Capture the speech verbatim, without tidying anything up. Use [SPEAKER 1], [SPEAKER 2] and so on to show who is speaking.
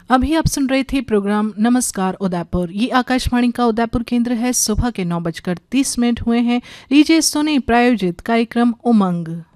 [SPEAKER 1] अभी आप सुन रहे थे प्रोग्राम नमस्कार उदयपुर। ये आकाशवाणी का उदयपुर केंद्र है। सुबह के नौ बजकर तीस मिनट हुए हैं। लीजिए सुने प्रायोजित कार्यक्रम उमंग।